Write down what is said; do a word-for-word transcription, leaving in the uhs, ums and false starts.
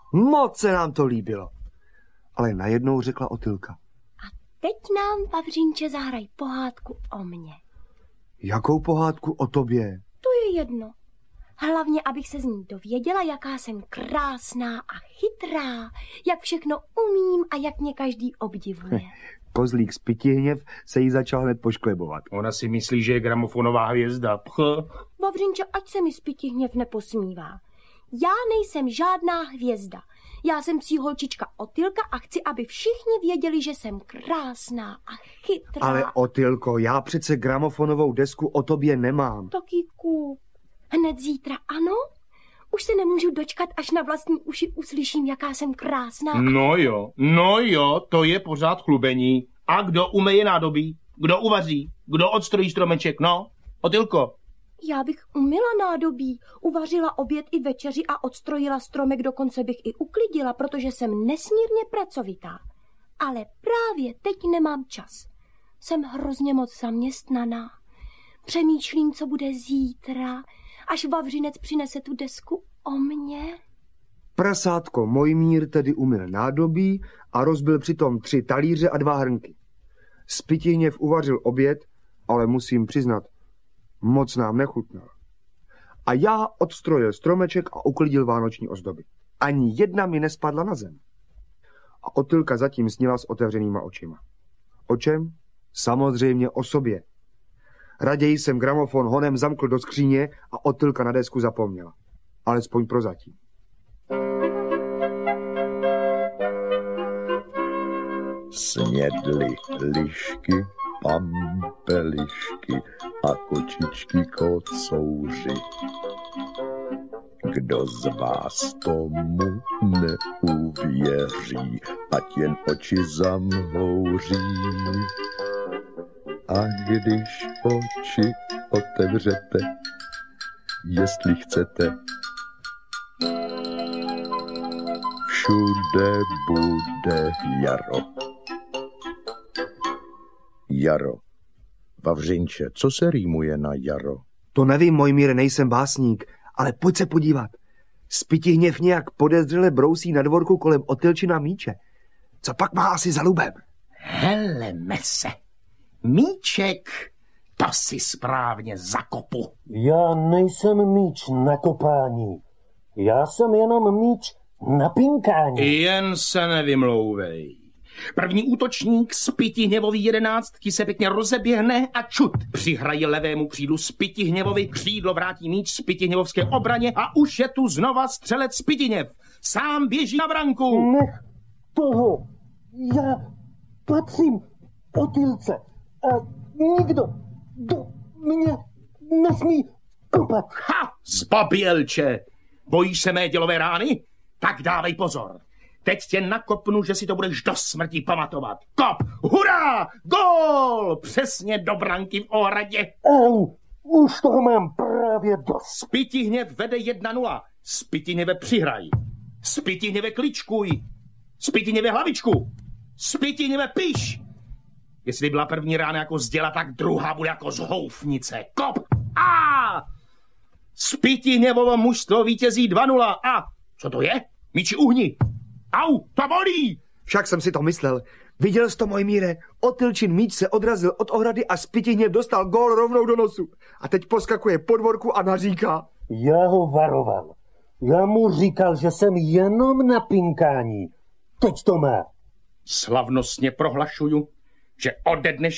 Moc se nám to líbilo. Ale najednou řekla Otylka. A teď nám, Vavřínče, zahraj pohádku o mně. Jakou pohádku o tobě? To je jedno. Hlavně, abych se z ní dověděla, jaká jsem krásná a chytrá, jak všechno umím a jak mě každý obdivuje. Kozlík z Pitihněv se jí začal hned pošklebovat. Ona si myslí, že je gramofonová hvězda. Pch. Vavřinče, ať se mi z Pitihněv neposmívá. Já nejsem žádná hvězda. Já jsem psí holčička Otylka a chci, aby všichni věděli, že jsem krásná a chytrá. Ale Otylko, já přece gramofonovou desku o tobě nemám. Tak ji kup. Hned zítra, ano? Už se nemůžu dočkat, až na vlastní uši uslyším, jaká jsem krásná. No jo, no jo, to je pořád chlubení. A kdo umeje nádobí? Kdo uvaří? Kdo odstrojí stromeček? No, Otylko. Já bych uměla nádobí, uvařila oběd i večeři a odstrojila stromek, dokonce bych i uklidila, protože jsem nesmírně pracovitá. Ale právě teď nemám čas. Jsem hrozně moc zaměstnaná. Přemýšlím, co bude zítra, až Vavřinec přinese tu desku o mně. Prasátko Mojmír tedy umyl nádobí a rozbil přitom tři talíře a dva hrnky. Z Pitihněv uvařil oběd, ale musím přiznat, moc nám nechutnal. A já odstrojil stromeček a uklidil vánoční ozdoby. Ani jedna mi nespadla na zem. A Otylka zatím snila s otevřenýma očima. O čem? Samozřejmě o sobě. Raději jsem gramofon honem zamkl do skříně a Otylka na desku zapomněla. Alespoň prozatím. Snědly lišky, pampelišky a kočičky kocouři. Kdo z vás tomu neuvěří, ať jen oči zamhouří. A když oči otevřete, jestli chcete, všude bude jaro. Jaro. Vavřinče, co se rýmuje na jaro? To nevím, Mojmíre, nejsem básník, ale pojď se podívat. Z Pitihněv nějak podezřele brousí na dvorku kolem Otylčina míče. Co pak má asi za lubem? Heleme se. Míček, to si správně zakopu. Já nejsem míč na kopání. Já jsem jenom míč na pinkání. Jen se nevymlouvej. První útočník z Pitihněvový jedenáctky se pěkně rozeběhne a čut. Přihraje levému křídlu z Pitihněvovy, křídlo vrátí míč z Pitihněvovské obraně a už je tu znova střelec z Pitihněv. Sám běží na branku. Nech toho. Já patřím Otylce a nikdo do mě nesmí kopat. Ha, zbabělče. Bojíš se mé dělové rány? Tak dávej pozor. Teď tě nakopnu, že si to budeš do smrti pamatovat. Kop! Hurá! Gól! Přesně do branky v ohradě. Au, už toho mám právě dost. Z Pitihněv vede jedna nula. Z Pitihněve přihraj. Z Pitihněve kličkuj. Z Pitihněve hlavičku. Z Pitihněve piš. Jestli byla první rána jako z děla, tak druhá bude jako z houfnice. Kop! A! Z Pitihněvovo mužstvo vítězí dva nula. A co to je? Míči uhni. Au, to bolí! Však jsem si to myslel. Viděl jsi to, Mojmíre? Otylčin míč se odrazil od ohrady a z Pitihněv dostal gól rovnou do nosu. A teď poskakuje po dvorku a naříká. Já ho varoval. Já mu říkal, že jsem jenom na pinkání. Teď to má. Slavnostně prohlašuju, že ode dneška